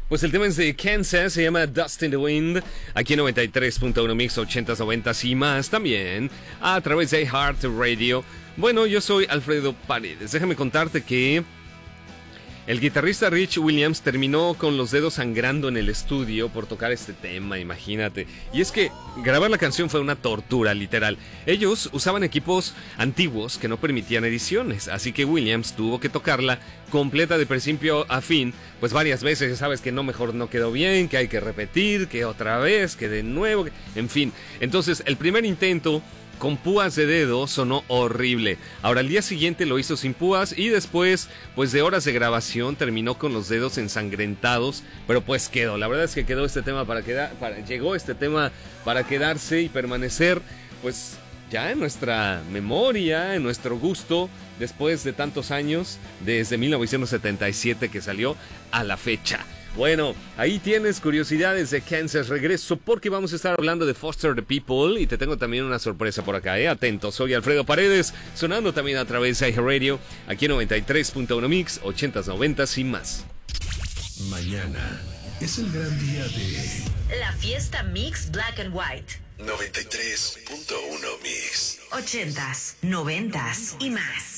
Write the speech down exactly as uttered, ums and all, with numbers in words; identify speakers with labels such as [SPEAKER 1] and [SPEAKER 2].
[SPEAKER 1] Pues el tema es de Kansas, se llama Dust in the Wind, aquí en noventa y tres punto uno Mix, ochentas, noventas y más, también a través de Heart Radio. Bueno, yo soy Alfredo Paredes, déjame contarte que el guitarrista Rich Williams terminó con los dedos sangrando en el estudio por tocar este tema, imagínate. Y es que grabar la canción fue una tortura, literal. Ellos usaban equipos antiguos que no permitían ediciones, así que Williams tuvo que tocarla completa de principio a fin, pues varias veces. Ya sabes que no, mejor no quedó bien, que hay que repetir, que otra vez, que de nuevo, en fin. Entonces, el primer intento con púas de dedo sonó horrible. Ahora al día siguiente lo hizo sin púas y después, pues de horas de grabación, terminó con los dedos ensangrentados, pero pues quedó. La verdad es que quedó este tema para quedar, para, llegó este tema para quedarse y permanecer, pues ya en nuestra memoria, en nuestro gusto, después de tantos años, desde mil novecientos setenta y siete que salió a la fecha. Bueno, ahí tienes curiosidades de Kansas. Regreso porque vamos a estar hablando de Foster the People y te tengo también una sorpresa por acá, ¿eh? Atento, soy Alfredo Paredes, sonando también a través de iHeartRadio, aquí en noventa y tres punto uno Mix, ochentas, noventas y más.
[SPEAKER 2] Mañana es el gran día de
[SPEAKER 3] la fiesta Mix Black and White.
[SPEAKER 2] noventa y tres punto uno Mix.
[SPEAKER 3] Ochentas, noventas y más.